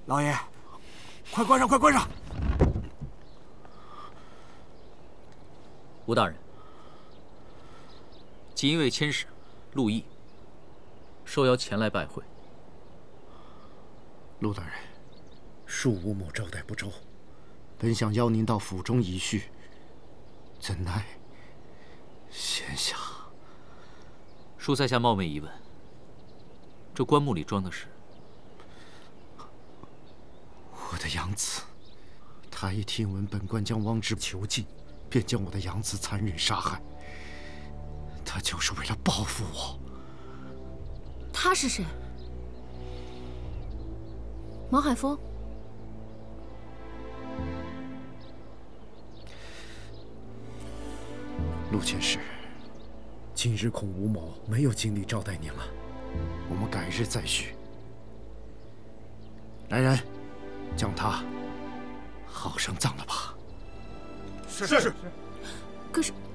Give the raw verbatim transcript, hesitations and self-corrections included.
老爷，快关上，快关上！ 吴大人，锦衣卫佥使陆毅受邀前来拜会。 陆大人，恕吴某招待不周，本想邀您到府中一叙，怎奈闲暇。 恕在下冒昧一问，这棺木里装的是？ 我的养子。他一听闻本官将汪直囚禁，便将我的养子残忍杀害。他就是为了报复我。 他是谁？毛海峰。 陆佥使，今日恐吴某没有精力招待您了，我们改日再叙。来人，将他好生葬了吧。 是是。 可是